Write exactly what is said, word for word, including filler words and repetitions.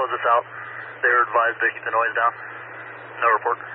close this out. They were advised to keep the noise down. No report.